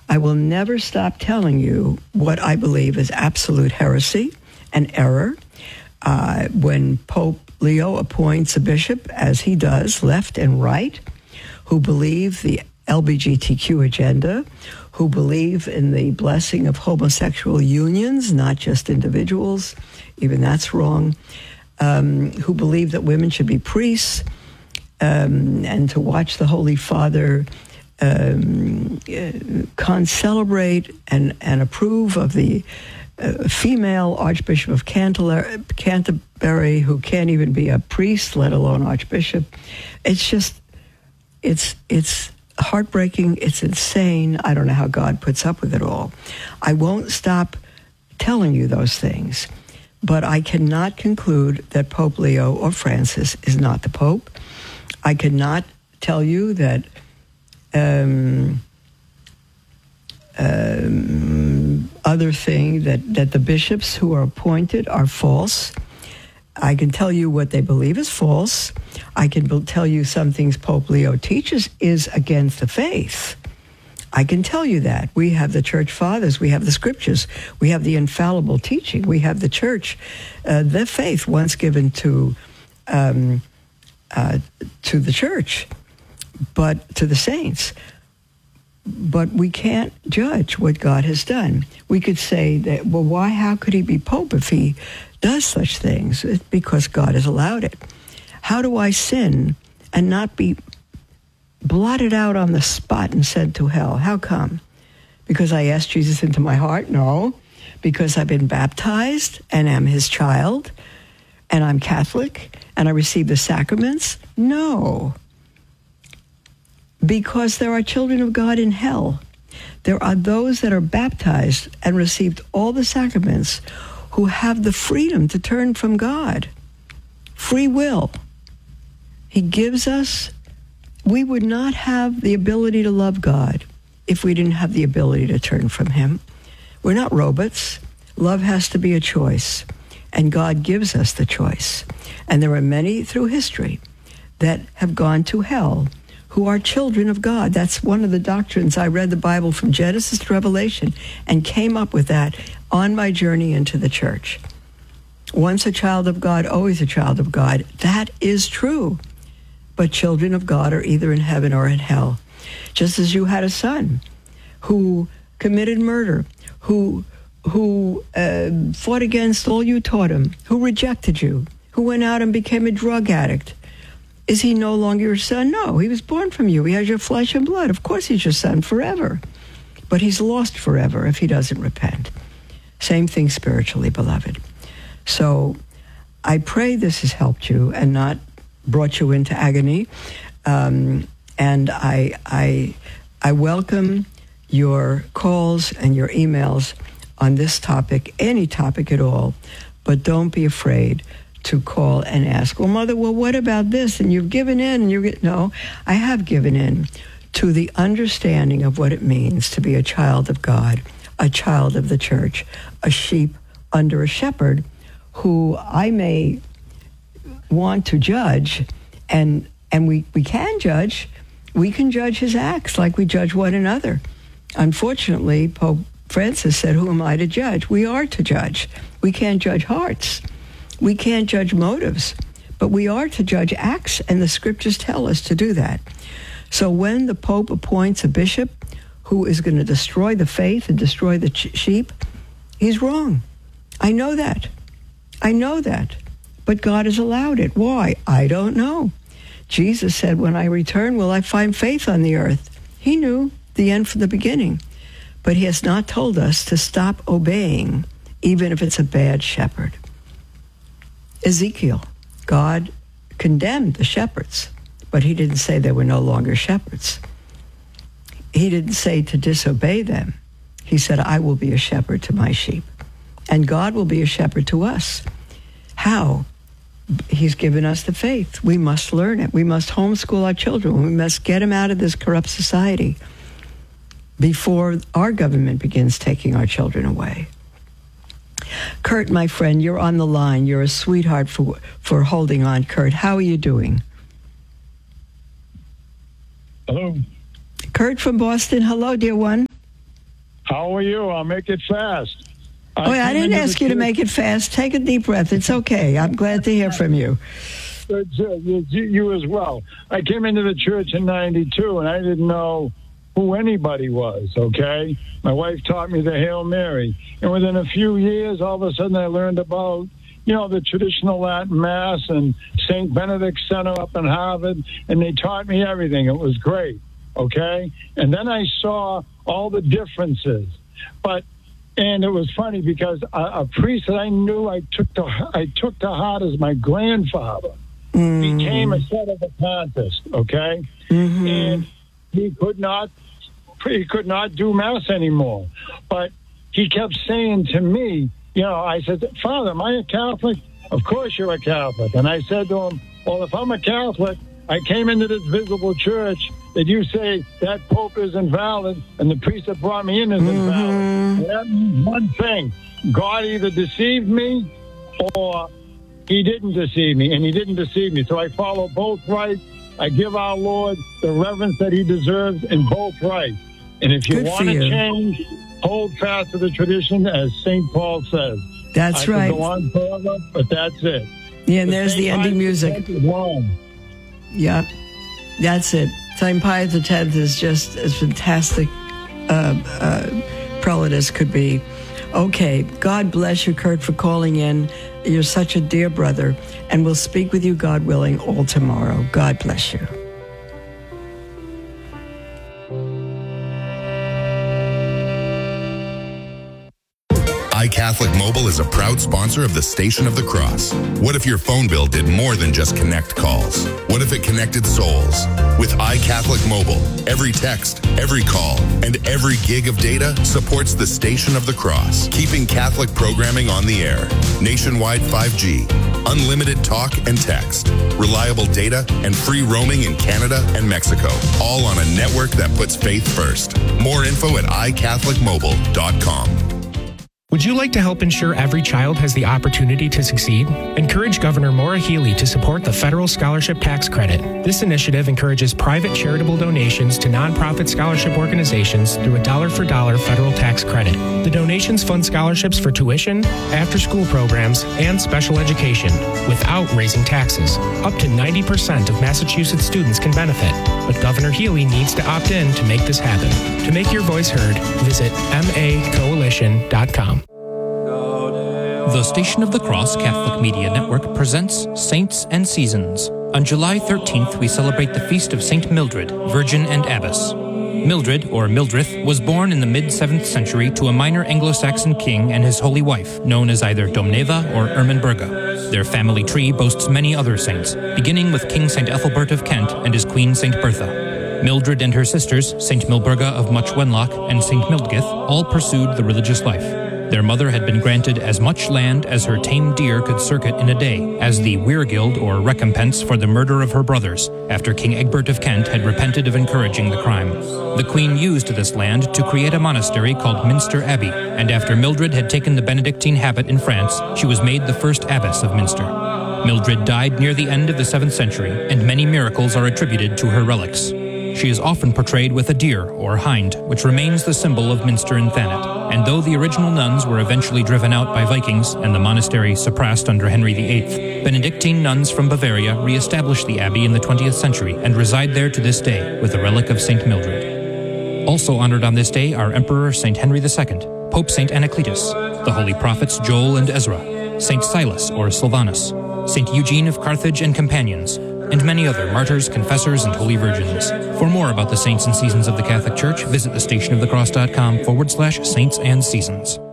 I will never stop telling you what I believe is absolute heresy and error. When Pope Leo appoints a bishop, as he does, left and right, who believe the LGBTQ agenda, who believe in the blessing of homosexual unions, not just individuals, even that's wrong, who believe that women should be priests, and to watch the Holy Father celebrate and approve of the female Archbishop of Canterbury, who can't even be a priest, let alone Archbishop. It's heartbreaking. It's insane. I don't know how God puts up with it all. I won't stop telling you those things, but I cannot conclude that Pope Leo or Francis is not the Pope. I cannot tell you that other thing that the bishops who are appointed are false. I can tell you what they believe is false. I can tell you some things Pope Leo teaches is against the faith. I can tell you that. We have the church fathers. We have the scriptures. We have the infallible teaching. We have the church, the faith once given to the church, but to the saints. But we can't judge what God has done. We could say that, well, why? How could he be Pope if he does such things? It's because God has allowed it. How do I sin and not be blotted out on the spot and sent to hell? How come? Because I asked Jesus into my heart? No. Because I've been baptized and am his child and I'm Catholic and I receive the sacraments? No. Because there are children of God in hell. There are those that are baptized and received all the sacraments who have the freedom to turn from God. Free will. He gives us. We would not have the ability to love God if we didn't have the ability to turn from him. We're not robots. Love has to be a choice, and God gives us the choice. And there are many through history that have gone to hell who are children of God. That's one of the doctrines. I read the Bible from Genesis to Revelation and came up with that on my journey into the church. Once a child of God, always a child of God. That is true. But children of God are either in heaven or in hell. Just as you had a son who committed murder, who fought against all you taught him, who rejected you, who went out and became a drug addict. Is he no longer your son? No, he was born from you. He has your flesh and blood. Of course he's your son forever. But he's lost forever if he doesn't repent. Same thing spiritually, beloved. So I pray this has helped you and not brought you into agony. And I welcome your calls and your emails on this topic, any topic at all. But don't be afraid to call and ask, well, Mother, well, what about this? And you've given in, and no, I have given in to the understanding of what it means to be a child of God, a child of the church, a sheep under a shepherd who I may want to judge, and we can judge. We can judge his acts like we judge one another. Unfortunately, Pope Francis said, who am I to judge? We are to judge. We can't judge hearts. We can't judge motives, but we are to judge acts, and the scriptures tell us to do that. So when the Pope appoints a bishop who is going to destroy the faith and destroy the sheep, he's wrong. I know that. But God has allowed it. Why? I don't know. Jesus said, when I return, will I find faith on the earth? He knew the end from the beginning. But he has not told us to stop obeying, even if it's a bad shepherd. Ezekiel, God condemned the shepherds, but he didn't say they were no longer shepherds. He didn't say to disobey them. He said, I will be a shepherd to my sheep. And God will be a shepherd to us. How? He's given us the faith. We must learn it. We must homeschool our children. We must get them out of this corrupt society before our government begins taking our children away. Kurt, my friend, you're on the line. You're a sweetheart for holding on. Kurt, how are you doing? Hello. Kurt from Boston. Hello, dear one. How are you? I'll make it fast. I didn't ask you to make it fast. Take a deep breath. It's okay. I'm glad to hear from you. You as well. I came into the church in 92, and I didn't know who anybody was, okay? My wife taught me the Hail Mary. And within a few years, all of a sudden I learned about, the traditional Latin Mass and St. Benedict Center up in Harvard, and they taught me everything. It was great, okay? And then I saw all the differences. And it was funny because a priest that I knew I took to heart as my grandfather became a sedevacantist, okay? Mm-hmm. And he could not do Mass anymore. But he kept saying to me, I said, Father, am I a Catholic? Of course you're a Catholic. And I said to him, well, if I'm a Catholic, I came into this visible church that you say that Pope is invalid and the priest that brought me in is invalid. And that means one thing. God either deceived me or he didn't deceive me, and he didn't deceive me. So I follow both rights. I give our Lord the reverence that he deserves in both rights. And if you want to change, hold fast to the tradition, as St. Paul says. That's right. I could go on forever, but that's it. Yeah, and there's the ending music. Yeah, that's it. St. Pius X is just as fantastic prelate as could be. Okay, God bless you, Kurt, for calling in. You're such a dear brother, and we'll speak with you, God willing, all tomorrow. God bless you. iCatholic Mobile is a proud sponsor of the Station of the Cross. What if your phone bill did more than just connect calls? What if it connected souls? With iCatholic Mobile, every text, every call, and every gig of data supports the Station of the Cross, keeping Catholic programming on the air. Nationwide 5G, unlimited talk and text, reliable data, and free roaming in Canada and Mexico, all on a network that puts faith first. More info at iCatholicMobile.com. Would you like to help ensure every child has the opportunity to succeed? Encourage Governor Maura Healey to support the Federal Scholarship Tax Credit. This initiative encourages private charitable donations to nonprofit scholarship organizations through a dollar-for-dollar federal tax credit. The donations fund scholarships for tuition, after-school programs, and special education without raising taxes. Up to 90% of Massachusetts students can benefit, but Governor Healey needs to opt in to make this happen. To make your voice heard, visit macoalition.com. The Station of the Cross Catholic Media Network presents Saints and Seasons. On July 13th, we celebrate the feast of St. Mildred, Virgin and Abbess. Mildred, or Mildred, was born in the mid-7th century to a minor Anglo-Saxon king and his holy wife, known as either Domneva or Ermenberga. Their family tree boasts many other saints, beginning with King St. Ethelbert of Kent and his queen St. Bertha. Mildred and her sisters, St. Milburga of Much Wenlock and St. Mildgith, all pursued the religious life. Their mother had been granted as much land as her tame deer could circuit in a day, as the weirgild or recompense for the murder of her brothers, after King Egbert of Kent had repented of encouraging the crime. The queen used this land to create a monastery called Minster Abbey, and after Mildred had taken the Benedictine habit in France, she was made the first abbess of Minster. Mildred died near the end of the 7th century, and many miracles are attributed to her relics. She is often portrayed with a deer, or hind, which remains the symbol of Minster and Thanet. And though the original nuns were eventually driven out by Vikings and the monastery suppressed under Henry VIII, Benedictine nuns from Bavaria re-established the abbey in the 20th century and reside there to this day with a relic of St. Mildred. Also honored on this day are Emperor St. Henry II, Pope St. Anacletus, the holy prophets Joel and Ezra, St. Silas or Silvanus, St. Eugene of Carthage and companions, and many other martyrs, confessors, and holy virgins. For more about the saints and seasons of the Catholic Church, visit thestationofthecross.com/saints and seasons.